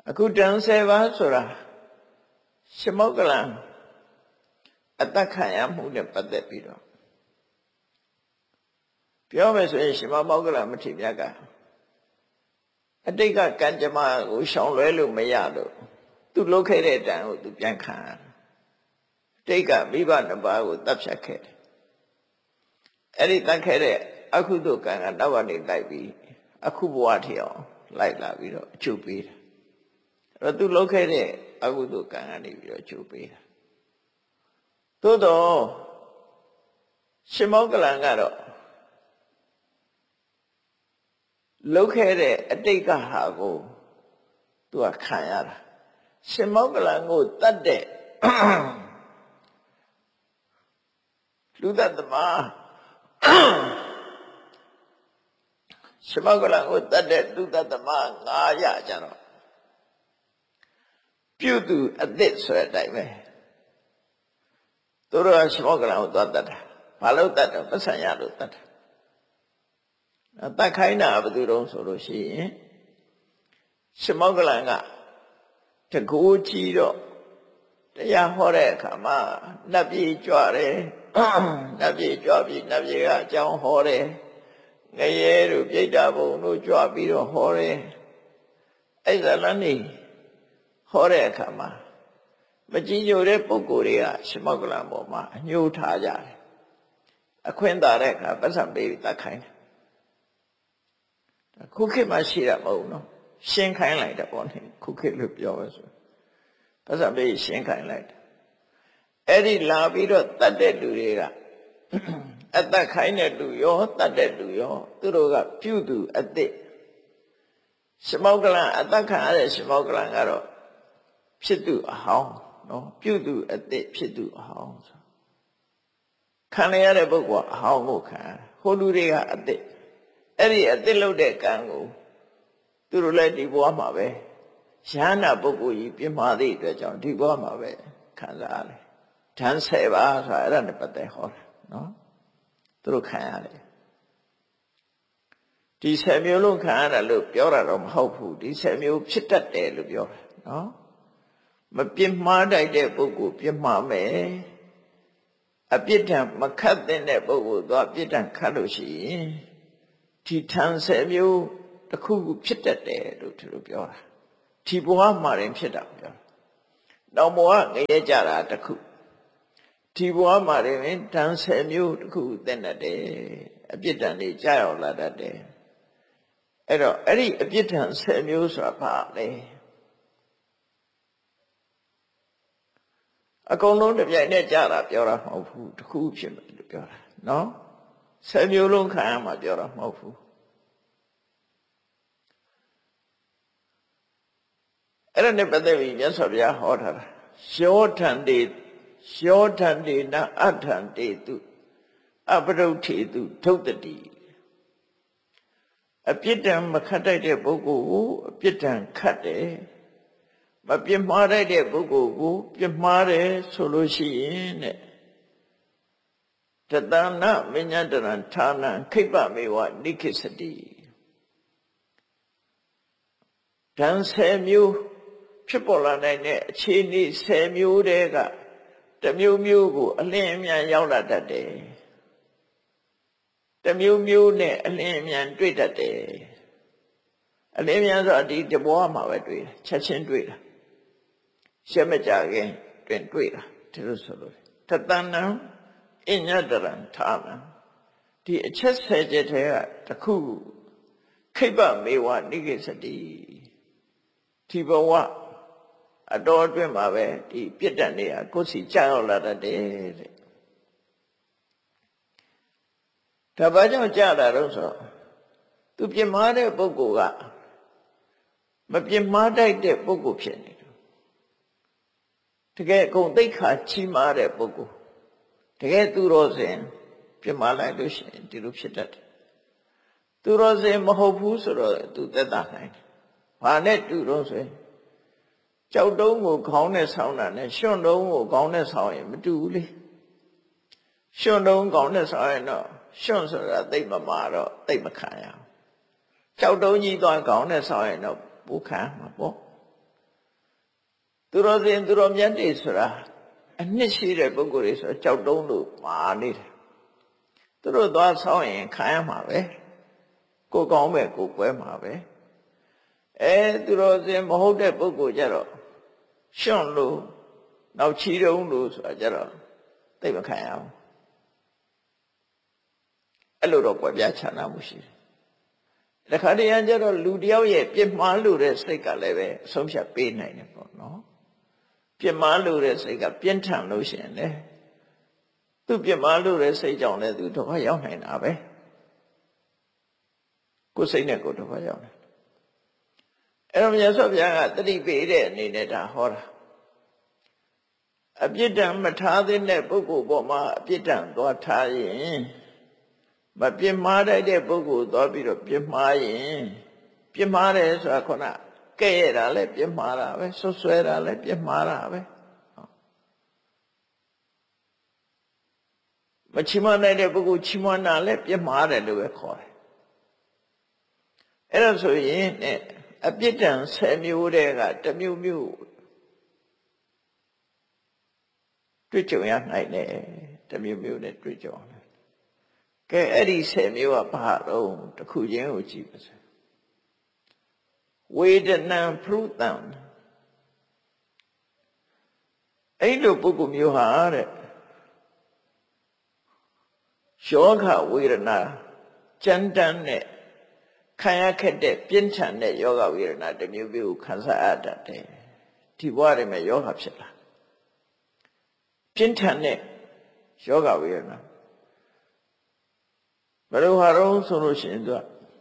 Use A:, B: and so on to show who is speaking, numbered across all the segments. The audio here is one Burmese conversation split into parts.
A: အခုတန်7ပါးဆိုတာရှမောက္ကလံအတ္တခံရမှုနဲ့ပတ်သက်ပြီးတော့ပြောမယ်ဆိုရင်ရှမောက္ကလံမထေရကအတိတ်ကကံကြမ္မာကိုရှောင်လွဲလို့မရလို့သူလုပ်ခဲ့တဲ့တန်ကိုသူပြန်ခံရအတိတ်ကမိဘနှစ်ပါးကိုတပ်ဖြတ်ခဲ့တယ်အဲ့ဒီတတ်ခဲ့တဲ့အကုသိုလ်ကံကနောက်ကနေလိုက်ပြီးအခုဘဝထီအောင်လိုက်လာပြီးတော့အကျိုးပေးတယ်အဲ့တော့သူလုပ်ခဲ့တဲ့အကုသိုလ်ကံကနေပြီးတော့အကျိုးပေးတာသို့တော့ရှမောက္ကလံကတော့လုပ်ခဲ့တဲ့အတိတ်ကဟာကိုသူကခံရတာရှမောက္ကလံကိုတတ်တဲ့လူတတ်သမားရှမောက္ကလံကိုတတ်တဲ့လူတတ်သမား900ကျတော့ပြုသူအသစ်ဆိုတဲ့အတိုင်းပဲသူတို့ကရှမောက္ကလံကိုသွားတတ်တာဘာလို့တတ်တော့ပတ်စံရလို့တတ်တာတတ်ခိုင်းတာဘယ်သူတုံးဆိုလို့ရှိရင်ရှမောက္ကလံကတကူကြီးတော့တရားဟောတဲ့အခါမှာနတ်ပြည်ကြွတယ်နတ်ပြည်ကြွပြီးနတ်ပြည်ကအကြောင်းဟောတယ်ငရဲတို့ပြိတ္တာဘုံတို့ကြွပြီးတော့ဟောတယ်အဲ့ဒါလည်းနေဟောတဲ့အခါမှာမကြည်ညိုတဲ့ပုဂ္ဂိုလ်တွေကရှမောက္ကလံပေါ်မှာအညှိုးထားကြတယ်အခွင့်သာတဲ့အခါပတ်စံပေးပြီးတတ်ခိုင်းတယ်ခုခေတ်မှာရှိတာမဟုတ်ဘူးနော်ရှင်းခိုင်းလိုက်တာပေါ့နိခုခေတ်လို့ပြောပဲဆိုပတ်စံပေးရှင်းခိုင်းလိုက်တယ်အဲ့ဒီလာပြီးတော့တတ်တဲ့လူတွေကအတတ်ခိုင်းတဲ့လူရောတတ်တဲ့လူရောသူတို့ကပြုသူအသစ်ရှမောက္ကလံအတတ်ခံရတဲ့ရှမောက္ကလံကတော့ဖြစ်သူအဟောင်းနော်ပြုသူအသစ်ဖြစ်သူအဟောင်းဆိုခံရတဲ့ပုဂ္ဂိုလ်အဟောင်းကိုခံဟိုလူတွေကအသစ်အဲ့ဒီအသစ်လုပ်တဲ့ကံကိုသူတို့လည်းဒီဘဝမှာပဲရဟန္တာပုဂ္ဂိုလ်ကြီးပြင်းမာသည့်အတွက်ကြောင့်ဒီဘဝမှာပဲခံစားရတယ်ဓာန်7ပါးဆိုတာအဲ့ဒါနဲ့ပတ်သက်ဟောတာနော်သူတို့ခံရတယ်ဒီ10မျိုးလုံးခံရတာလို့ပြောတာတော့မဟုတ်ဘူးဒီ10မျိုးဖြစ်တတ်တယ်လို့ပြောတာနော်မပြစ်မှားတတ်တဲ့ပုဂ္ဂိုလ်ပြစ်မှားမယ်အပြစ်ဒဏ်မခတ်တဲ့ပုဂ္ဂိုလ်သွားပြစ်ဒဏ်ခတ်လို့ရှိရင်ဒီထံ10မျိုးတစ်ခုခုဖြစ်တတ်တယ်လို့သူတို့ပြောတာဒီဘဝမှာရင်ဖြစ်တာပြောတာနောက်ဘဝငရဲကြတာတစ်ခုဒီဘဝမှာရင်ဓာန်10မျိုးတစ်ခုသိတတ်တယ်အပြစ်ဒဏ်တွေကြာရောက်လာတတ်တယ်အဲ့တော့အဲ့ဒီအပြစ်ဒဏ်10မျိုးဆိုတာဘာလဲအကုန်လုံးတစ်ပြိုင်တည်းကြာတာပြောတာမဟုတ်ဘူးတစ်ခုဖြစ်မယ်လို့ပြောတာနော်10မျိုးလုံးခံရမှာပြောတာမဟုတ်ဘူးအဲ့ဒါနဲ့ပတ်သက်ပြီးမြတ်စွာဘုရားဟောထားတာယောထံတေနအထံတေတုအပရုဋ္ဌေတုဒုတ်တတိအပြစ်ဒဏ်မခတ်တတ်တဲ့ပုဂ္ဂိုလ်ကိုအပြစ်ဒဏ်ခတ်တယ်မပြစ်မှားတတ်တဲ့ပုဂ္ဂိုလ်ကိုပြစ်မှားတယ်ဆိုလို့ရှိရင်တဲ့တတနာမညတရံဌာနံခိပ္ပမေဝနိခိစတိဓာန်10မျိုးဖြစ်ပေါ်လာနိုင်တဲ့အခြေအနေ10မျိုးတည်းကတစ်မျိုးမျိုးကိုအလင်းအမြန်ရောက်လာတတ်တယ်တစ်မျိုးမျိုးနဲ့အလင်းအမြန်တွေ့တတ်တယ်အလင်းအမြန်ဆိုတာဒီတဘဝမှာပဲတွေ့တယ်ချက်ချင်းတွေ့တာရှက်မကြခင်တွင်တွေ့တာဒီလိုဆိုလို့တတနံအညတရံဌာနံဒီအချက်10ချက်ထဲကတစ်ခုခိပ္ပမေဝနိကိစတိဒီဘဝအတော်အတွင်းမှာပဲဒီပြစ်ဒဏ်တွေကကိုယ်စီကြောက်ရောက်လာတတ်တယ်တဲ့ဒါဘာကြောင့်ကြာတာတော့ဆိုသူပြစ်မှားတဲ့ပုဂ္ဂိုလ်ကမပြစ်မှားတတ်တဲ့ပုဂ္ဂိုလ်ဖြစ်နေတယ်တကယ်အကုန်သိက္ခာချီးမားတဲ့ပုဂ္ဂိုလ်တကယ်သူတော်စင်ပြစ်မှားလိုက်လို့ရှိရင်ဒီလိုဖြစ်တတ်တယ်သူတော်စင်မဟုတ်ဘူးဆိုတော့သူသက်သာနိုင်တယ်ဘာနဲ့တူတော့ဆိုရင်ကြောက်တုံးကိုခေါင်းနဲ့ဆောင်းတာနဲ့ရွှွန့်တုံးကိုခေါင်းနဲ့ဆောင်းရင်မတူဘူးလေရွှွန့်တုံးခေါင်းနဲ့ဆောင်းရင်တော့ရွှွန့်ဆိုတာသိမမာတော့သိမခံရဘူးကြောက်တုံးကြီးသွားခေါင်းနဲ့ဆောင်းရင်တော့ပူခံမှာပေါ့သူတော်စင်သူတော်မြတ်တွေဆိုတာအနှစ်ရှိတဲ့ပုဂ္ဂိုလ်တွေဆိုကြောက်တုံးလို့မာနေတယ်သူတို့သွားဆောင်းရင်ခံရမှာပဲကိုကောင်းမဲ့ကိုကွဲမှာပဲသူတော်စင်မဟုတ်တဲ့ပုဂ္ဂိုလ်ကြတော့ရှွန့်လို့နောက်ချီတုံးလို့ဆိုတာကြတော့သိမခံရအောင်အဲ့လိုတော့ကွဲပြားခြားနာမှုရှိတယ်တခါတည်းကျတော့လူတယောက်ရဲ့ပြစ်မှားလို့တဲ့စိတ်ကလည်းပဲအဆုံးဖြတ်ပေးနိုင်တယ်ပေါ့နော်ပြစ်မှားလို့တဲ့စိတ်ကပြင်းထန်လို့ရှိရင်လေသူပြစ်မှားလို့တဲ့စိတ်ကြောင့်လည်းသူဒုက္ခရောက်နိုင်တာပဲကိုယ်စိတ်နဲ့ကိုယ်ဒုက္ခရောက်တယ်အဲ့တော့မြတ်စွာဘုရားကတတိပေးတဲ့အနေနဲ့ဒါဟောတာအပြစ်ဒဏ်မထားသင့်တဲ့ပုဂ္ဂိုလ်ပေါ်မှာအပြစ်ဒဏ်သွားထားရင်မပြစ်မှားတတ်တဲ့ပုဂ္ဂိုလ်သွားပြီးတော့ပြစ်မှားရင်ပြစ်မှားတယ်ဆိုတာခုနကဲ့ရတာလည်းပြစ်မှားတာပဲဆွဆွဲတာလည်းပြစ်မှားတာပဲမချီးမွမ်းနိုင်တဲ့ပုဂ္ဂိုလ်ချီးမွမ်းတာလည်းပြစ်မှားတယ်လို့ပဲခေါ်တယ်အဲ့ဒါဆိုရင်အပြစ်ဒဏ်10မျိုးတည်းကတစ်မျိုးမျိုးတွေ့ကြုံရနိုင်တယ်တစ်မျိုးမျိုးနဲ့တွေ့ကြုံတယ်ကဲအဲ့ဒီ10မျိုးကဘာတော့တစ်ခုချင်းကိုကြည့်ပါစို့ဝေဒနာဖရုတံအဲ့လိုပုဂ္ဂိုလ်မျိုးဟာတဲ့ယောဂဝေဒနာကြမ်းတမ်းတဲ့ခံရခက်တဲ့ပြင်းထန်တဲ့ယောဂဝေဒနာတစ်မျိုးမျိုးကိုခံစားရတတ်တယ်ဒီဘဝတွေမှာယောဂဖြစ်လာပြင်းထန်တဲ့ယောဂဝေဒနာဘယ်လိုဟာတော့ဆိုလို့ရှိရင်သူက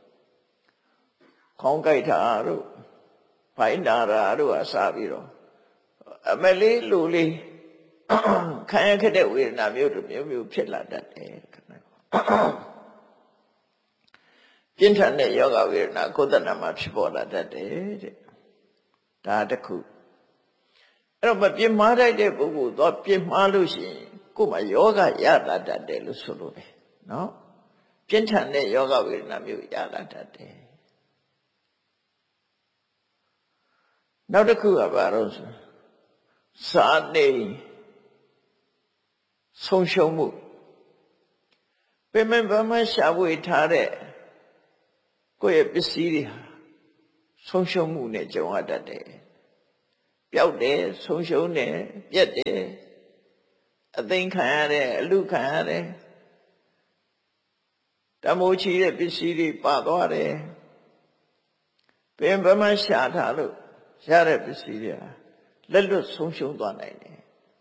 A: ခေါင်းကိုက်တာတို့ဘိုင်းနာတာတို့အစပြီးတော့အမလေးလူလေးခံရခက်တဲ့ဝေဒနာမျိုးတို့မျိုးဖြစ်လာတတ်တယ်ပြင်းထန်တဲ့ယောဂဝေဒနာကိုယ်တဏ္ဍာမှာဖြစ်ပေါ်လာတတ်တယ်တဲ့ဒါတစ်ခုအဲ့တော့မပြင်းမှားတတ်တဲ့ပုဂ္ဂိုလ်တော့ပြင်းမှားလို့ရှိရင်ကိုယ်မှာယောဂရလာတတ်တယ်လို့ဆိုလို့ပဲနော်ပြင်းထန်တဲ့ယောဂဝေဒနာမျိုးရလာတတ်တယ်နောက်တစ်ခုကဘာလို့ဆိုစာနေဆုံးရှုံးမှုပင်မဘာမှရှာဖွေထားတဲ့ကိုယ့်ရဲ့ပစ္စည်းတွေဟာဆုံးရှုံးမှုနဲ့ကြုံရတတ်တယ်ပျောက်တယ်ဆုံးရှုံးတယ်ပြက်တယ်အသိမ်းခံရတယ်အလူခံရတယ်တမိုးချီတဲ့ပစ္စည်းတွေပါသွားတယ်ပင်ဘာမှရှာထားလို့ရတဲ့ပစ္စည်းတွေဟာလက်လွတ်ဆုံးရှုံးသွားနိုင်တယ်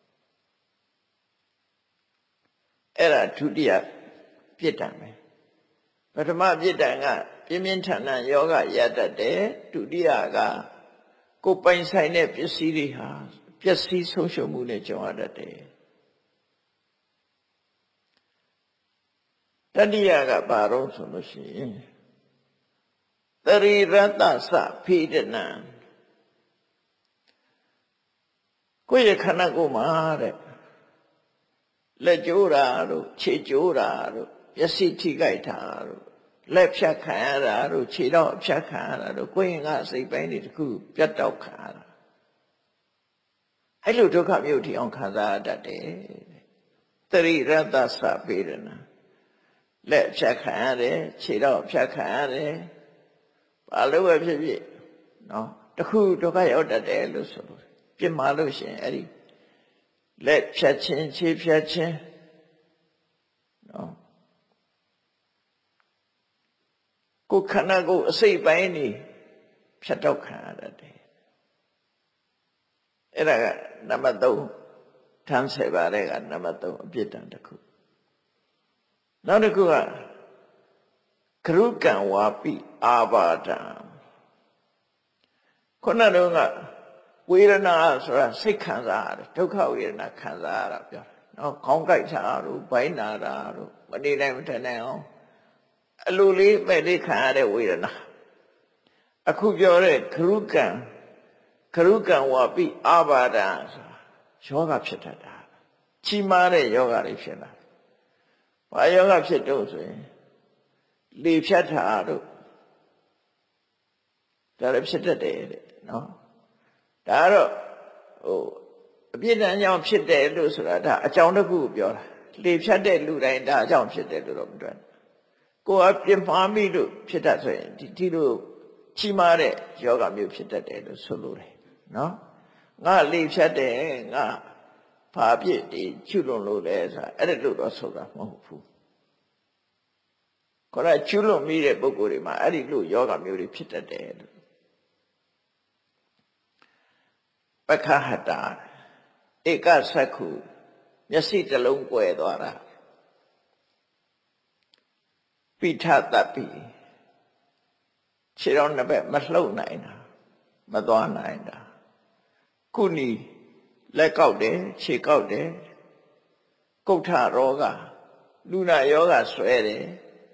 A: အဲ့ဒါဒုတိယပြစ်ဒဏ်ပဲပထမပြစ်ဒဏ်ကပြင်းပြင်းထန်ထန်ယောဂရတတ်တယ်ဒုတိယကကိုယ်ပိုင်ဆိုင်တဲ့ပစ္စည်းတွေဟာပျက်စီးဆုံးရှုံးမှုနဲ့ကြုံရတတ်တယ်တတိယကဘာတော့ဆိုလို့ရှိရင်သရိရတ္တသဖိဒနံကိုယ့်ရဲ့ခန္ဓာကိုယ်မှာတဲ့လက်ကျိုးတာတို့ခြေကျိုးတာတို့မျက်စိထိခိုက်တာတို့လက်ဖြတ်ခံရတာတို့ခြေတော့ဖြတ်ခံရတာတို့ကိုယ်ရင်ကစိတ်ပိုင်းတွေတခုပြတ်တောက်ခံရတာအဲ့လိုဒုက္ခမျိုးထိအောင်ခံစားရတတ်တယ်သရိရတ္တသဖိဒနံလက်ဖြတ်ခံရတယ်ခြေတော့ဖြတ်ခံရတယ်ဘာလို့ပဲဖြစ်ဖြစ်နော်တခုဒုက္ခရောက်တတ်တယ်လို့ဆိုလို့ပြစ်မှားလို့ရှိရင်အဲ့ဒီလက်ဖြတ်ခြင်းခြေဖြတ်ခြင်းနော်ကိုယ်ခန္ဓာကိုယ်အစိတ်ပိုင်းနေဖြတ်တော့ခံရတတ်တယ်အဲ့ဒါကနံပါတ်3ထမ်းဆယ်ပါတဲ့ကနံပါတ်3အပြစ်ဒဏ်တစ်ခုနောက်တစ်ခုကကရုကံဝါပိအာဘာဒံခုနတော့ကဝေဒနာဆိုတာစိတ်ခံစားရတယ်ဒုက္ခဝေဒနာခံစားရတာပြောနော်ခေါင်းကိုက်တာတို့ဘိုင်းနာတာတို့မနေနိုင်မထနိုင်အောင်အလိုလေးမဲ့လေးခံရတဲ့ဝေဒနာအခုပြောတဲ့ကရုကံဝါပိအာဘာဒံဆိုတာယောဂဖြစ်တတ်တာကြီးမားတဲ့ယောဂတွေဖြစ်လာဘာယောဂဖြစ်တော့ဆိုရင်လေဖြတ်တာတို့ဒါလည်းဖြစ်တတ်တယ်တဲ့နော်ဒါကတော့အပြစ်ဒဏ်ကြောင့်ဖြစ်တယ်လို့ဆိုတာဒါအကြောင်းတစ်ခုကိုပြောတာလေဖြတ်တဲ့လူတိုင်းဒါအကြောင်းဖြစ်တယ်လို့တော့မတွက်ကိုယ်အပြစ်မှားမိလို့ဖြစ်တတ်ဆိုရင်ဒီလိုကြီးမားတဲ့ယောဂမျိုးဖြစ်တတ်တယ်လို့ဆိုလိုတယ်နော်ငါလေဖြတ်တယ်ငါဘာအပြစ်ဒီချွလွန်လို့လဲဆိုတာအဲ့ဒါလို့တော့ဆိုတာမဟုတ်ဘူးခေါ်ရချွလွန်မိတဲ့ပုဂ္ဂိုလ်တွေမှာအဲ့ဒီလိုယောဂမျိုးတွေဖြစ်တတ်တယ်လို့ပက္ခဟတာဧကသက္ခုမျက်စိတစ်လုံးကွယ်သွားတာပိဋတပ္ပိခြေတော်နှစ်ဘက်မလှုပ်နိုင်တာမသွားနိုင်တာခုနီလက်ကောက်တယ်ခြေကောက်တယ်ကုဋ္ဌရောဂလူနာယောဂဆွဲတယ်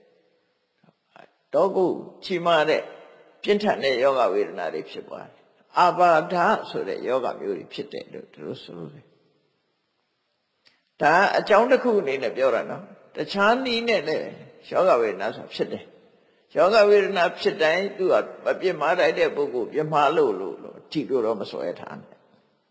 A: တောကုချီမာတဲ့ပြင်းထန်တဲ့ယောဂဝေဒနာတွေဖြစ်သွားတယ်အာပါဒဆိုတဲ့ယောဂမျိုးတွေဖြစ်တယ်လို့သူတို့ဆိုလို့တယ်ဒါအကြောင်းတစ်ခုအနေနဲ့ပြောတာနော်တခြားနည်းနဲ့လည်းယောဂဝေဒနာဆိုဖြစ်တယ်ယောဂဝေဒနာဖြစ်တိုင်းသူကမပြစ်မှားတိုက်တဲ့ပုဂ္ဂိုလ်ပြစ်မှားလို့ဒီလိုတော့မစွဲထားနဲ့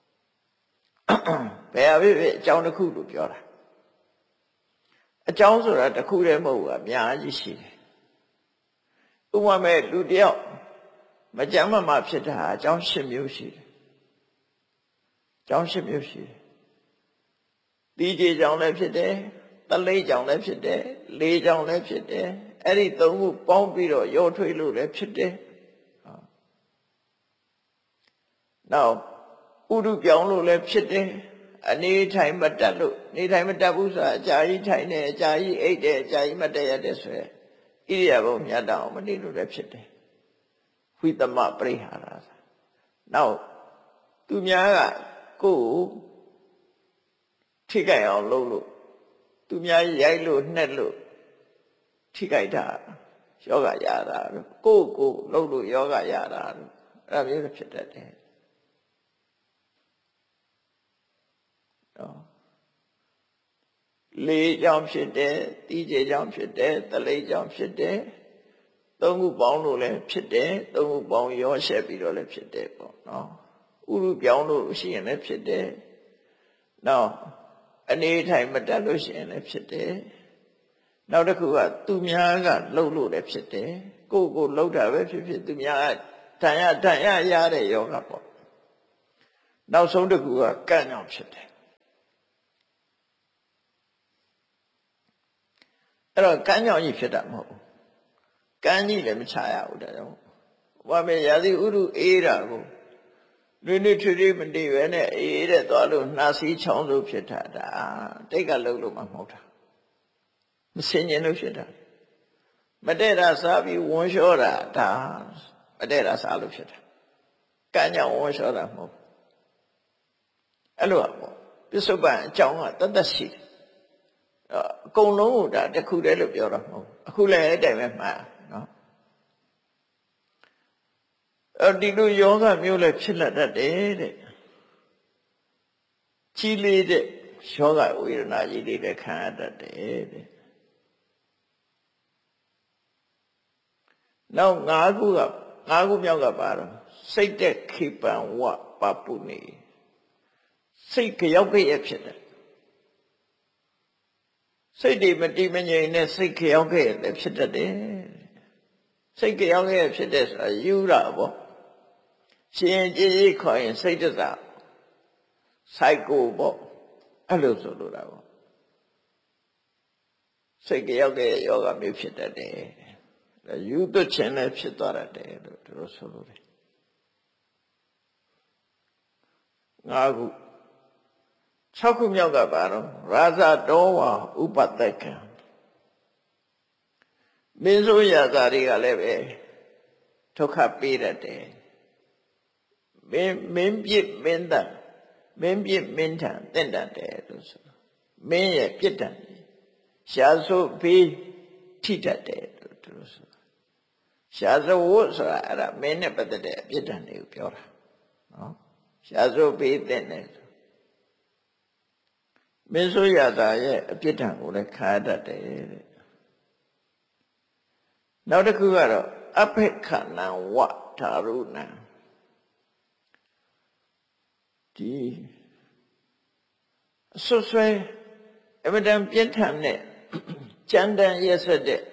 A: ဘယ်အဖြစ်အကြောင်းတစ်ခုလို့ပြောတာအကြောင်းဆိုတာတစ်ခုတည်းမဟုတ်ဘူးအများကြီးရှိတယ်ဥပမာမဲ့လူတယောက်မကြမ်းမှဖြစ်တာအကြောင်း၈မျိုးရှိတယ်အကြောင်း၈မျိုးရှိတယ်ဒီကြေကြောင့်လည်းဖြစ်တယ်တလိပ်ကြောင့်လည်းဖြစ်တယ်လေးကြောင့်လည်းဖြစ်တယ်အဲ့ဒီသုံးခုပေါင်းပြီးတော့ရောထွေးလို့လည်းဖြစ်တယ်နောက်ဥဒုပြောင်းလို့လည်းဖြစ်တယ်အနေထိုင်မတတ်လို့နေထိုင်မတတ်ဘူးဆိုတာအကြာကြီးထိုင်နေအကြာကြီးအိတ်တယ်အကြာကြီးမတည့်ရတဲ့ဆိုရဣရိယာပုမြတ်တောင်မနေလို့လည်းဖြစ်တယ်ဝိသမပရိဟာရနောက်သူများကကိုယ်ထိခိုက်အောင်လုပ်လို့သူများရိုက်လို့နှက်လို့ထိခိုက်တာယောဂရတာကိုယ်လုပ်လို့ယောဂရတာအဲ့ဒါမျိုးဖြစ်တတ်တယ်လေးကြောင့်ဖြစ်တယ်တီးကြေကြောင့်ဖြစ်တယ်တလိပ်ကြောင့်ဖြစ်တယ်သုံးခုပေါင်းလို့လည်းဖြစ်တယ်သုံးခုပေါင်းရောရှက်ပြီးတော့လည်းဖြစ်တယ်ပေါ့နော်ဥရုပြောင်းလို့ရှိရင်လည်းဖြစ်တယ်နောက်အနေထိုင်မတတ်လို့ရှိရင်လည်းဖြစ်တယ်နောက်တစ်ခုကသူများကလှုပ်လို့လည်းဖြစ်တယ်ကိုယ်လှုပ်တာပဲဖြစ်ဖြစ်သူများတန်ရရတဲ့ယောဂပေါ့နောက်ဆုံးတစ်ခုကကံ့ကြောင့်ဖြစ်တယ်အဲ့တော့ကံ့ကြောင့်ကြီးဖြစ်တာမဟုတ်ဘူးကံကြီးလည်းမချရဘူးဒါကြောင့်ဘာမေရာသီဥတုအေးတာကိုနွေထွေးမတည်ပဲနဲ့အေးတဲ့သွားလို့နှာစီးချောင်းလို့ဖြစ်တာဒါတိတ်ကလှုပ်လို့မှမဟုတ်တာမစင်ကျင်လို့ဖြစ်တာမတည့်တာစားပြီးဝန်းလျှောတာဒါမတည့်တာစားလို့ဖြစ်တာကံကြောင့်ဝန်းလျှောတာမဟုတ်အဲ့လိုပေါ့ပစ္စုပန်အကြောင်းကတတ်ရှိတယ်အကုန်လုံးကိုဒါတစ်ခုတည်းလို့ပြောတာမဟုတ်အခုလည်းအဲ့တိုင်ပဲမှားနော်ဒီလိုယောဂမျိုးလည်းဖြစ်လာတတ်တယ်တဲ့ကြီးလေးတဲ့ယောဂဝေဒနာကြီးတွေလည်းခံရတတ်တယ်တဲ့နောက်၅ခုမြောက်ကပါတော့စိတ်တဲ့ခိပံဝပပုနေစိတ်ကြောက်ကြရဖြစ်တယ်စိတ်တွေမတည်မငြိမ်နဲ့စိတ်ကြောက်ကြရလည်းဖြစ်တတ်တယ်စိတ်ကြောက်ကြရဖြစ်တဲ့ဆိုတာယူတာပေါ့ရှင်ကြည်ကြီးခေါ်ရင်စိတ်တစား psycho ပေါ့အဲ့လိုဆိုလိုတာပေါ့စိတ်ကြောက်ကြရယောဂမျိုးဖြစ်တတ်တယ်ယူသွတ်ခြင်းလည်းဖြစ်သွားတတ်တယ်လို့သူတို့ဆိုလိုတယ်၅ခု6ခုမြောက်ကပါတော့ရာဇတောဝါဥပတက္ကံမင်းဆိုရာဇာတွေကလည်းပဲဒုက္ခပေးတတ်တယ်မင်းပြစ်မင်းတန်မင်းပြစ်မင်းထန်တင့်တတ်တယ်လို့ဆိုမင်းရဲ့ပြစ်ဒဏ်ရှားဆိုပေးထိတတ်တယ်လို့သူတို့ဆိုရှားဆိုဆိုတာအဲ့ဒါမင်းနဲ့ပတ်သက်တဲ့အပြစ်ဒဏ်တွေကိုပြောတာနော်ရှားဆိုပေးတဲ့နဲ့မင်းဆိုရတာရဲ့အပြစ်ဒဏ်ကိုလည်းခံရတတ်တယ်တဲ့နောက်တစ်ခုကတော့အဖိခဏံဝဓာရုဏံဒီဆွဆွဲအမတန်ပြင်းထန်တဲ့ကြမ်းတမ်းရက်စက်တဲ့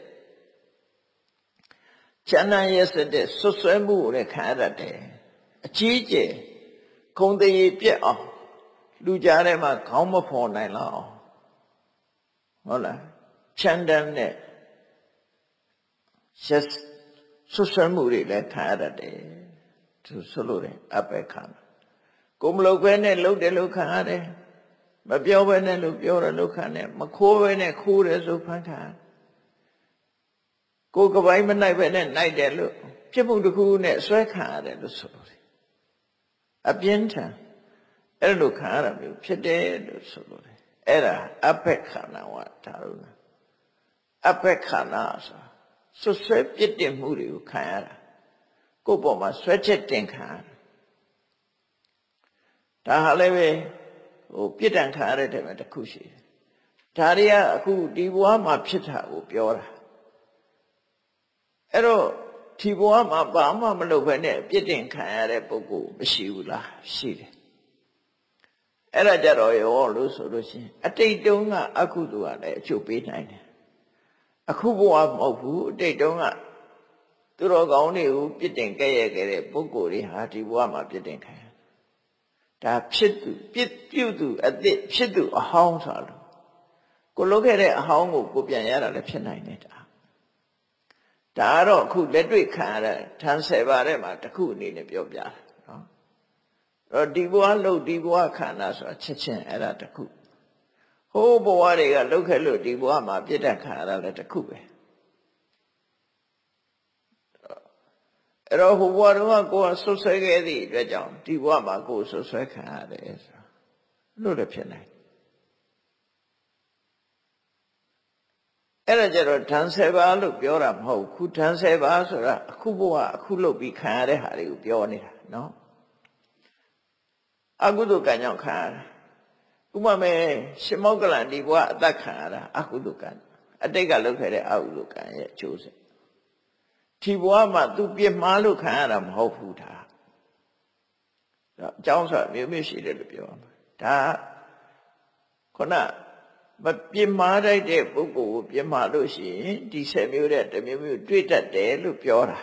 A: ဆွဆွဲမှုကိုလည်းခံရတတ်တယ်အကြီးကျယ်ခုံတရေပြက်အောင်လူကြားထဲမှာခေါင်းမဖော်နိုင်လောက်အောင်ဟုတ်လားချမ်းတမ်းတဲ့ဆွဆွဲမှုတွေလည်းခံရတတ်တယ်သူဆိုလို့တယ်အပက္ခဏကိုမလုပ်ဘဲနဲ့လုပ်တယ်လို့ခံရတယ်မပြောဘဲနဲ့လို့ပြောတယ်လို့ခံတယ်မခိုးဘဲနဲ့ခိုးတယ်ဆိုဖန်ခံကိုကပိုင်းမနိုင်ဘဲနဲ့နိုင်တယ်လို့ဖြစ်မှုတစ်ခုနဲ့ဆွဲခံရတယ်လို့ဆိုလို့တယ်အပြင်းထန်အဲ့လိုခံရတာမျိုးဖြစ်တယ်လို့ဆိုလို့တယ်အဲ့ဒါအပက္ခဏဝါဒါရုဏအပက္ခဏဆိုဆွဆွဲပြစ်တင်မှုတွေကိုခံရတာကိုယ့်ပေါ်မှာဆွဲချက်တင်ခံရဒါဟာလည်းပဲပြစ်ဒဏ်ခံရတဲ့တည်းမှာတစ်ခုရှိတယ်ဒါတွေကအခုဒီဘဝမှာဖြစ်တာကိုပြောတာအဲ့တော့ဒီဘဝမှာဘာမှမလုပ်ဘဲနဲ့ပြစ်တင်ခံရတဲ့ပုဂ္ဂိုလ်မရှိဘူးလားရှိတယ်အဲ့ဒါကြတော့ရောလို့ဆိုလို့ရှိရင်အတိတ်တုန်းကအကုသိုလ်ကလည်းအကျိုးပေးနိုင်တယ်အခုဘဝမဟုတ်ဘူးအတိတ်တုန်းကသူတော်ကောင်းတွေကိုပြစ်တင်ကြရခဲ့တဲ့ပုဂ္ဂိုလ်တွေဟာဒီဘဝမှာပြစ်တင်ခံရဒါဖြစ်သူပြုသူအသစ်ဖြစ်သူအဟောင်းဆိုလို့ကိုလုပ်ခဲ့တဲ့အဟောင်းကိုကိုပြန်ရတာလည်းဖြစ်နိုင်တယ်ဒါကတော့အခုလက်တွေ့ခံရတဲ့ထန်10ပါးထဲမှာတစ်ခုအနေနဲ့ပြောပြတာနော်အဲ့တော့ဒီဘဝလို့ဒီဘဝခန္ဓာဆိုတာချက်ချင်းအဲ့ဒါတစ်ခုဟိုးဘဝတွေကလုပ်ခဲ့လို့ဒီဘဝမှာပြစ်ဒဏ်ခံရတာလည်းတစ်ခုပဲအဲ့တော့ဟိုဘဝတုန်းကကိုယ်ဆွဆွဲခဲ့သည့်အတွက်ကြောင့်ဒီဘဝမှာကိုယ်ဆွဆွဲခံရတယ်ဆိုတာလို့လည်းဖြစ်နိုင်အဲ့ဒါကြတော့ဓာန်10ပါးလို့ပြောတာမဟုတ်ခုဓာန်10ပါးဆိုတာအခုဘဝအခုလုပ်ပြီးခံရတဲ့ဟာတွေကိုပြောနေတာနော်အကုသိုလ်ကံကြောင့်ခံရတာဥပမာရှင်မောကလန်ဒီဘဝအသက်ခံရတာအကုသိုလ်ကံအတိတ်ကလုပ်ခဲ့တဲ့အကုသိုလ်ကံရဲ့အကျိုးဆက်ဒီဘဝမှာသူပြစ်မှားလို့ခံရတာမဟုတ်ဘူးဒါအကြောင်းဆိုတာမျိုးရှိတယ်လို့ပြောမှာဒါခုနမပြစ်မှားတတ်တဲ့ပုဂ္ဂိုလ်ကိုပြစ်မှားလို့ရှိရင်ဒီ10မျိုးတဲ့တစ်မျိုးမျိုးတွေ့တတ်တယ်လို့ပြောတာ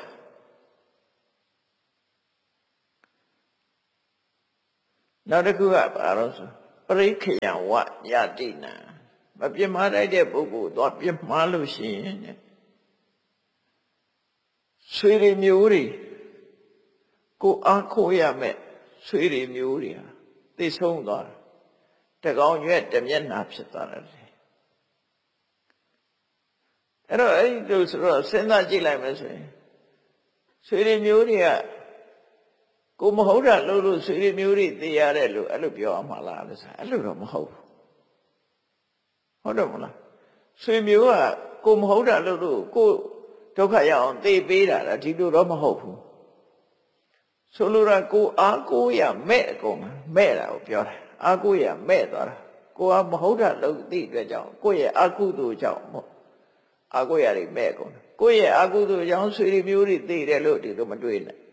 A: နောက်တစ်ခုကဘာလို့ဆိုပရိခယံဝယတိနံမပြစ်မှားတတ်တဲ့ပုဂ္ဂိုလ်တော့ပြစ်မှားလို့ရှိရင်ဆွေတွေမျိုးတွေကိုအားခိုးရမယ်ဆွေတွေမျိုးတွေဟာသိဆုံးသွားတယ်တကောင်ရွက်တမျက်နှာဖြစ်သွားတယ်အဲ့တော့အဲ့ဒီလိုဆိုတော့စဉ်းစားကြည့်လိုက်မယ်ဆိုရင်ဆွေတွေမျိုးတွေကကိုမဟုတ်တာလို့ဆွေတွေမျိုးတွေသိရတယ်လို့အဲ့လိုပြောအောင်မလားလို့ဆိုအဲ့လိုတော့မဟုတ်ဘူးဟုတ်တယ်မလားဆွေမျိုးကကိုမဟုတ်တာလို့ကိုဒုက္ခရအောင်သိပေးတာဒီလိုတော့မဟုတ်ဘူးဆိုလိုတာကိုအားကိုးရမဲ့အကုန်မဲ့တာကိုပြောတာအားကိုးရမဲ့သွားတာကိုကမဟုတ်တာလို့သိတဲ့ကြောင့်ကိုယ့်ရဲ့အကုသိုလ်ကြောင့်မို့အားကိုးရတယ်မဲ့ကုန်ကိုယ့်ရဲ့အကုသိုလ်ကြောင့်ဆွေတွေမျိုးတွေသိတယ်လို့ဒီလိုမတွေးနဲ့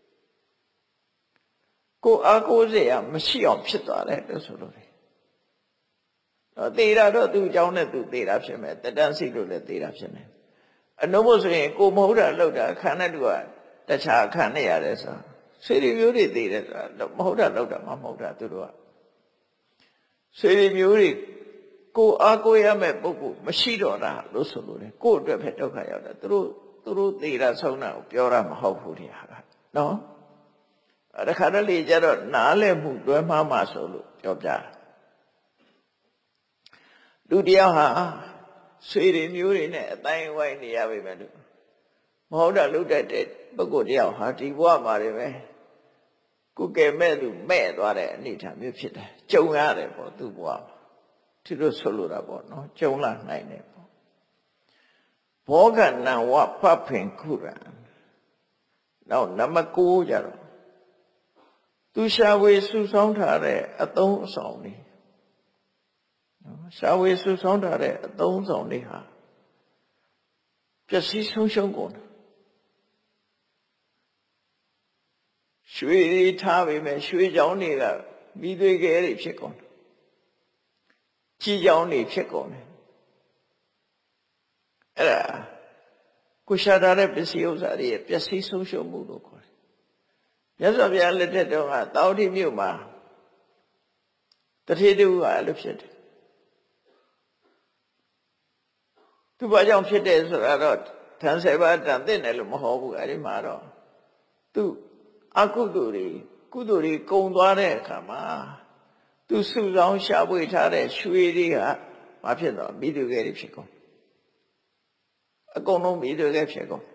A: ကိုအားကိုးစရာမရှိအောင်ဖြစ်သွားတယ်လို့ဆိုလို့တယ်သိတာတော့သူ့အကြောင်းနဲ့သူသိတာဖြစ်မယ်တတန်းစိလို့လည်းသိတာဖြစ်မယ်အနှုတ်မို့ဆိုရင်ကိုမဟုတ်တာလောက်တာခံတဲ့သူကတခြားခံနေရတယ်ဆိုဆွေတွေမျိုးတွေသိတယ်ဆိုတာမဟုတ်တာလောက်တာမဟုတ်တာသူတို့ကဆွေတွေမျိုးတွေကိုအားကိုးရမဲ့ပုဂ္ဂိုလ်မရှိတော့တာလို့ဆိုလို့တယ်ကိုယ့်အတွက်ပဲဒုက္ခရောက်တာသူတို့သိတာဆုံးတာကိုပြောတာမဟုတ်ဘူးဒီဟာကနော်တခါတလေကျတော့နားလည်မှုတွဲမှားမှဆိုလို့ပြောပြတာလူတယောက်ဟာဆွေတွေမျိုးတွေနဲ့အတိုင်းဝိုင်းနေရပါမယ်လို့မဟုတ်တာလုပ်တတ်တဲ့ပုဂ္ဂိုလ်တယောက်ဟာဒီဘဝမှာတွေပဲကိုယ်ကဲမဲ့သူမဲ့သွားတဲ့အနေထားမျိုးဖြစ်တယ်ကြုံရတယ်ပေါ့သူ့ဘဝမှာဒီလိုဆိုလိုတာပေါ့နော်ကြုံလာနိုင်တယ်ပေါ့ဘောဂနံဝဖဖင်ခုရံနောက်နံပါတ်9ကြတော့သူရှာဝေစုဆောင်းထားတဲ့အသုံးအဆောင်တွေရှာဝေစုဆောင်းထားတဲ့အသုံးအဆောင်တွေဟာပျက်စီးဆုံးရှုံးကုန်တယ်ရွှေထားပေမဲ့ရွှေချောင်းတွေကမိသွေးကဲတွေဖြစ်ကုန်တယ်ကြီးကြောင်တွေဖြစ်ကုန်တယ်အဲ့ဒါကိုရှာထားတဲ့ပစ္စည်းဥစ္စာတွေရဲ့ပျက်စီးဆုံးရှုံးမှုလို့ခေါ်တယ်မြတ်စွာဘုရားလက်ထက်တုန်းကတောင်တိမြို့မှာတထေးတူကအဲ့လိုဖြစ်တယ်သူဘာကြောင့်ဖြစ်တယ်ဆိုတာတော့ဓာန်7ပါးတန်သိတယ်လို့မဟုတ်ဘူးအဲ့ဒီမှာတော့သူအကုသိုလ်တွေကုသိုလ်တွေကုံသွားတဲ့အခါမှာသူစုဆောင်ရှာဖွေထားတဲ့ရွှေတွေကမဖြစ်တော့မိသူကလေးဖြစ်ကုန်အကုန်လုံးမိသူကလေးဖြစ်ကုန်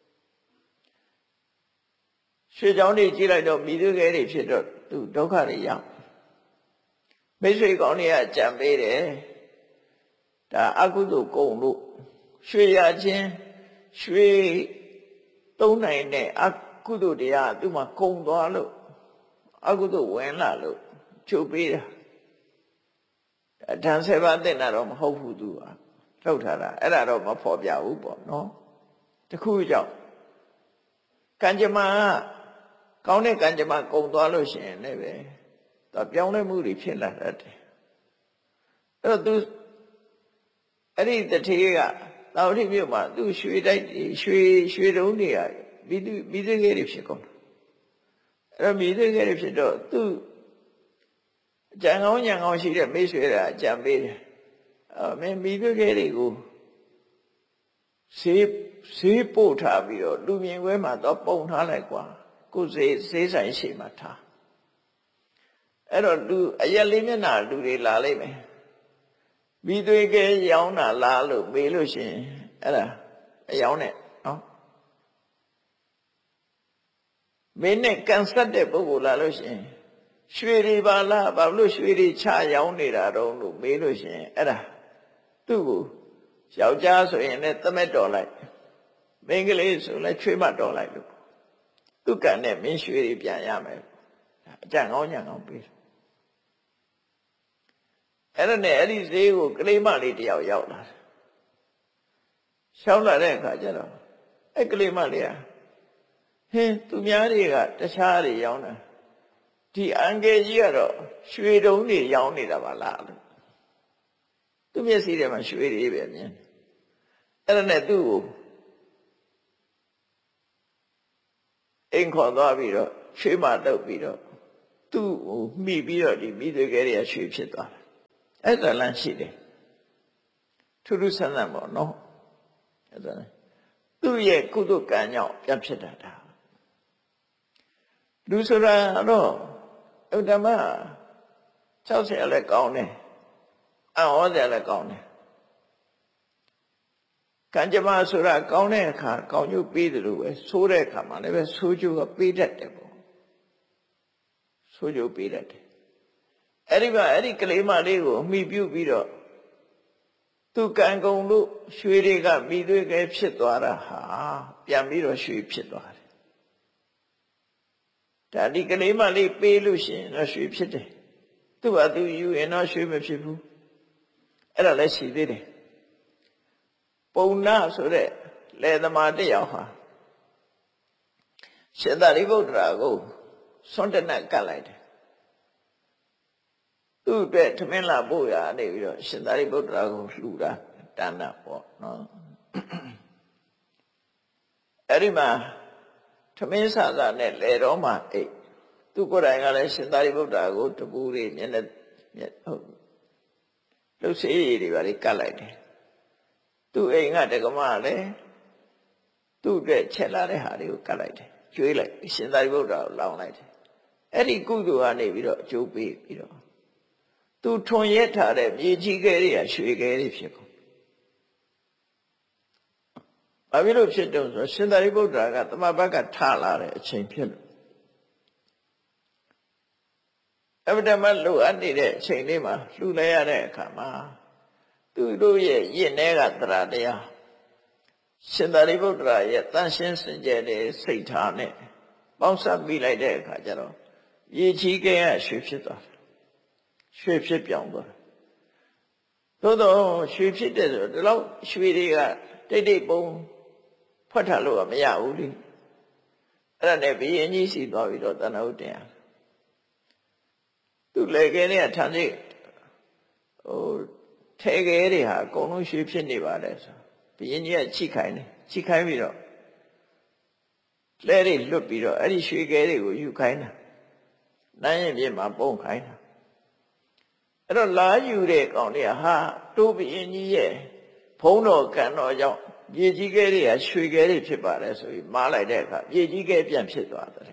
A: ရွှေချောင်းတွေကြည့်လိုက်တော့မိသူကလေးဖြစ်တော့သူဒုက္ခတွေရောက်မိတ်ဆွေကောင်းတွေကကြံပေးတယ်ဒါအကုသိုလ်ကုံလို့ရွှေရခြင်းရွှေသုံးနိုင်တဲ့အကုသိုလ်တရားသူ့မှာကုံသွားလို့အကုသိုလ်ဝင်လာလို့ချုပ်ပေးတာဓာန်7ပါးသိတာတော့မဟုတ်ဘူးသူကထုတ်ထားတာအဲ့ဒါတော့မဖော်ပြဘူးပေါ့နော်တခုကြောင့်ကံကြမ္မာကောင်းတဲ့ကံကြမ္မာကုံသွားလို့ရှိရင်လည်းပဲသူပြောင်းလဲမှုတွေဖြစ်လာတတ်တယ်အဲ့တော့သူအဲ့ဒီတထေးကတောင်တိမြို့မှာသူရွှေတိုက်ရွှေတုံးတွေကမိသွေးကလေးတွေဖြစ်ကုန်တယ်အဲ့တော့မိသွေးကလေးဖြစ်တော့သူကြံကောင်းညံကောင်းရှိတဲ့မိတ်ဆွေကအကြံပေးတယ်မင်းမိသွေးကလေးကိုဆေးပို့ထားပြီးတော့လူမြင်ကွဲမှာတော့ပုံထားလိုက်ကွာကိုယ်ဆေးဆိုင်ရှိမှထားအဲ့တော့လူအရက်လေးမျက်နှာလူတွေလာလိမ့်မယ်မိသွေးကဲရောင်းတာလားလို့မေးလို့ရှိရင်အဲ့ဒါအယောင်းနဲ့နော်မင်းနဲ့ကန်ဆက်တဲ့ပုဂ္ဂိုလ်လာလို့ရှိရင်ရွှေတွေပါလားဘာလို့ရွှေတွေချရောင်းနေတာတော့လို့မေးလို့ရှိရင်အဲ့ဒါသူ့ကိုယောက်ျားဆိုရင်လည်းသမက်တော်လိုက်မိန်းကလေးဆိုလည်းချွေးမတော်လိုက်လို့သူ့ကံနဲ့မင်းရွှေတွေပြန်ရမယ်အကြံကောင်းညံကောင်းပေးတယ်အဲ့ဒါနဲ့အဲ့ဒီဈေးကိုကလေးမလေးတယောက်ရောက်လာတယ်ရှောင်းလာတဲ့အခါကျတော့အဲ့ကလေးမလေးကဟင်းသူများတွေကတခြားတွေရောင်းတာဒီအန်ကယ်ကြီးကတော့ရွှေတုံးတွေရောင်းနေတာပါလားလို့သူမျက်စိထဲမှာရွှေတွေပဲမြင်အဲ့ဒါနဲ့သူ့ကိုအိမ်ခေါ်သွားပြီးတော့ရွှေမတုပ်ပြီးတော့သူ့ကိုမိပြီးတော့ဒီမိသွေးကလေးကရွှေဖြစ်သွားတယ်အဲ့ဒါလမ်းရှိတယ်ထူးထူးဆန်းဆန်းပေါ့နော်အဲ့ဒါသူ့ရဲ့ကုသကံကြောင့်ပြန်ဖြစ်တာဒါလူဆိုတာတော့ဥဒ္ဓမ60လည်းကောင်းတယ်အံ့ဩစရာလည်းကောင်းတယ်ကံကြမ္မာဆိုတာကောင်းတဲ့အခါကောင်းကျိုးပေးတယ်လို့ပဲဆိုးတဲ့အခါမှာလည်းပဲဆိုးကျိုးကပေးတတ်တယ်ပေါ့ဆိုးကျိုးပေးတတ်တယ်အဲ့ဒီမှာအဲ့ဒီကလေးမလေးကိုအမိပြုပြီးတော့သူကံကုန်လို့ရွှေတွေကမိသွေးကဲဖြစ်သွားတာဟာပြန်ပြီးတော့ရွှေဖြစ်သွားတယ်ဒါဒီကလေးမလေးပေးလို့ရှိရင်တော့ရွှေဖြစ်တယ်သူ့ဟာသူယူရင်တော့ရွှေမဖြစ်ဘူးအဲ့ဒါလည်းရှိသေးတယ်ပုံနာဆိုတဲ့လယ်သမားတစ်ယောက်ဟာရှင်သာရိပုတ္တရာကိုဆွန့်တနတ်ကတ်လိုက်တယ်သူ့အတွက်ထမင်းလာပို့ရနေပြီးတော့ရှင်သာရိပုတ္တရာကိုလှူတာတဏ္ဍပေါ့နော်အဲ့ဒီမှာထမင်းစားစားနဲ့လေတော်မှာအိတ်သူကိုယ်တိုင်ကလည်းရှင်သာရိပုတ္တရာကိုတပူတွေမျက်နှာဟုတ်လှုပ်စေးရည်တွေပါလေကတ်လိုက်တယ်သူ့အိမ်ကတက္ကမလည်းသူ့အတွက်ချက်လာတဲ့ဟာတွေကိုကတ်လိုက်တယ်ကျွေးလိုက်ရှင်သာရိပုတ္တရာကိုလောင်းလိုက်တယ်အဲ့ဒီကုသိုလ်ကနေပြီးတော့အကျိုးပေးပြီးတော့သူထွန်ရက်ထားတဲ့မြေကြီးကဲတွေကရွှေကဲတွေဖြစ်ကုန်ဘာဖြစ်လို့ဖြစ်တုံးဆိုရှင်သာရိပုတ္တရာကသမဘက်ကထလာတဲ့အချိန်ဖြစ်လို့အဗ္ဗဓမ္မလိုအပ်နေတဲ့အချိန်လေးမှာလှူလိုက်ရတဲ့အခါမှာသူတို့ရဲ့ယဉ်ထဲကတရားတရားရှင်သာရိပုတ္တရာရဲ့တန်ရှင်းစင်ကြယ်တဲ့စိတ်ထားနဲ့ပေါင်းစပ်ပြီးလိုက်တဲ့အခါကျတော့မြေကြီးကဲကရွှေဖြစ်သွားတယ်ရွှေဖြစ်ပြောင်းသွားတယ်သို့တော့ရွှေဖြစ်တဲ့ဆိုဒီလောက်ရွှေတွေကတိတ်တိတ်ပုံဖွက်ထားလို့မရဘူးလေအဲ့ဒါနဲ့ဘုရင်ကြီးစီသွားပြီးတော့တဏှုတ်တင်ရသူ့လေခဲတွေကထန်သေးထဲခဲတွေဟာအကုန်လုံးရွှေဖြစ်နေပါတယ်ဆိုဘုရင်ကြီးကချိခိုင်းတယ်ချိခိုင်းပြီးတော့လဲတွေလွတ်ပြီးတော့အဲ့ဒီရွှေခဲတွေကိုယူခိုင်းတာနိုင်ရင်ပြင်မှာပုံခိုင်းတာအဲ့တော့လာယူတဲ့ကောင်တွေကဟာတို့ဘုရင်ကြီးရဲ့ဖုံးတော်ကံတော်ကြောင့်မြေကြီးခဲတွေကရွှေခဲတွေဖြစ်ပါတယ်ဆိုပြီးမားလိုက်တဲ့အခါမြေကြီးခဲပြန်ဖြစ်သွားတယ်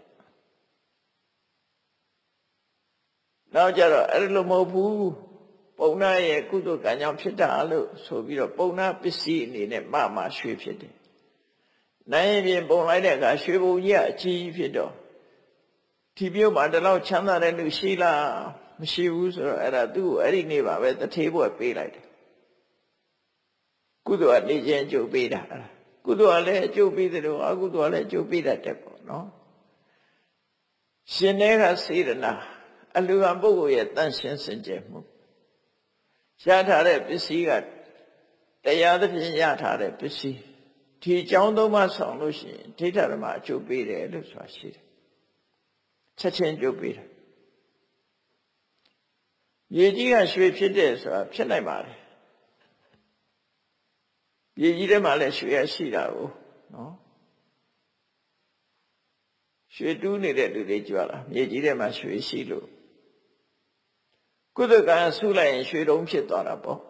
A: နောက်ကြတော့အဲ့လိုမဟုတ်ဘူးပုံနာရဲ့ကုသိုလ်ကံကြောင့်ဖြစ်တာလို့ဆိုပြီးတော့ပုံနာပစ္စည်းအနေနဲ့မရွှေဖြစ်တယ်နိုင်ရင်ပြင်ပုံလိုက်တဲ့အခါရွှေဘုံကြီးကအကြီးဖြစ်တော့ဒီပြုတ်မှာတလောက်ချမ်းသာတဲ့လူရှိလားမရှိဘူးဆိုတော့အဲ့ဒါသူ့ကိုအဲ့ဒီနေ့ပါပဲတထေးဘွယ်ပေးလိုက်တယ်ကုသိုလ်ကနေချင်းကြိုးပေးတာကုသိုလ်ကလည်းအကျိုးပေးတယ်လို့အကုသိုလ်ကလည်းအကျိုးပေးတတ်တယ်ပေါ့နော်ရှင်တဲ့ကစေတနာအလူကပုဂ္ဂိုလ်ရဲ့တန်ရှင်းစင်ကြယ်မှုရထားတဲ့ပစ္စည်းကတရားသဖြင့်ရထားတဲ့ပစ္စည်းဒီအကြောင်းသုံးပါးဆောင်လို့ရှိရင်ဒိဋ္ဌဓမ္မအကျိုးပေးတယ်လို့ဆိုတာရှိတယ်ချက်ချင်းအကျိုးပေးတယ်မြေကြီးကရွှေဖြစ်တယ်ဆိုတာဖြစ်နိုင်ပါတယ်မြေကြီးထဲမှာလည်းရွှေရရှိတာကိုနော်ရွှေတူးနေတဲ့လူတွေကြွလာမြေကြီးထဲမှာရွှေရှိလို့ကုသကံဆုလိုက်ရင်ရွှေတုံးဖြစ်သွားတာပေါ့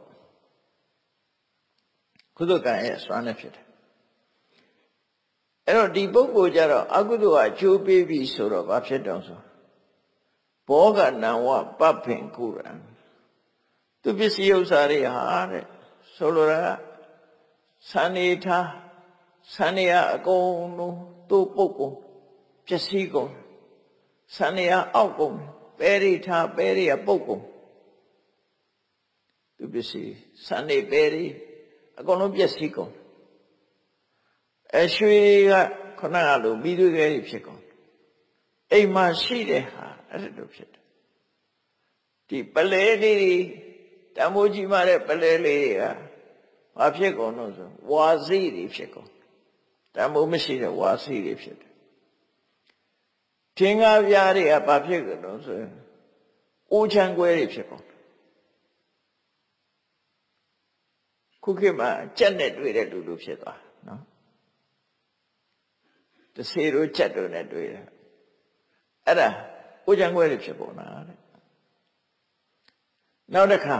A: ကုသကံရဲ့စွမ်းနဲ့ဖြစ်တယ်အဲ့တော့ဒီပုဂ္ဂိုလ်ကြတော့အကုသိုလ်ကအကျိုးပေးပြီဆိုတော့ဘာဖြစ်တော့ဆိုဘောဂနံဝပပ္ပင်ကုရံသူပစ္စည်းဥစ္စာတွေဟာတဲ့ဆိုလိုတာကသံနေထားသံနေရအကုန်လုံးသူ့ပုဂ္ဂိုလ်ပစ္စည်းကုန်သံနေရအောက်ကုန်ပဲရိထားပဲရိယပုဂ္ဂိုလ်သူပစ္စည်းသံနေပဲရိအကုန်လုံးပစ္စည်းကုန်ရွှေကခုနကလိုမိသွေးကလေးဖြစ်ကုန်အိမ်မှာရှိတဲ့ဟာအဲ့လိုဖြစ်တယ်ဒီပလဲလေးတွေတမိုးကြီးမှတဲ့ပလဲလေးတွေကဘာဖြစ်ကုန်လို့ဆိုဝါစီတွေဖြစ်ကုန်တမိုးမရှိတဲ့ဝါစီတွေဖြစ်တယ်ထင်းကားပြားတွေကဘာဖြစ်ကုန်လို့ဆိုအိုးချမ်းကွဲတွေဖြစ်ကုန်ခုခေတ်မှာကြက်နဲ့တွေ့တဲ့လူလိုဖြစ်သွားနော်တဆေတို့ကြက်တို့နဲ့တွေ့တယ်အဲ့ဒါအိုးချမ်းကွဲတွေဖြစ်ပေါ်လာတယ်နောက်တစ်ခါ